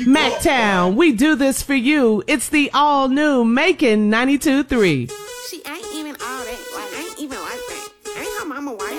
Mactown, we do this for you. It's the all new Macon 92.3. She ain't even all that. Like, ain't even like that. Ain't her mama white.